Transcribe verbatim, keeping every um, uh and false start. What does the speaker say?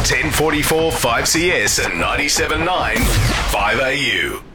ten forty-four five C S and ninety-seven point nine five A U.